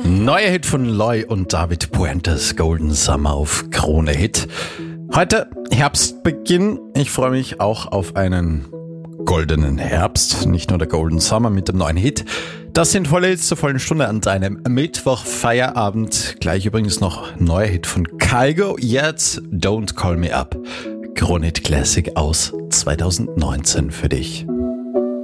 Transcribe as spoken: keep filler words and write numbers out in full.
Neuer Hit von Loy und David Puentes, Golden Summer auf Krone Hit. Heute Herbstbeginn. Ich freue mich auch auf einen goldenen Herbst. Nicht nur der Golden Summer mit dem neuen Hit. Das sind volle Hits zur vollen Stunde an deinem Mittwoch-Feierabend. Gleich übrigens noch neuer Hit von Kygo. Jetzt Don't Call Me Up. Krone Hit Classic aus zwanzig neunzehn für dich.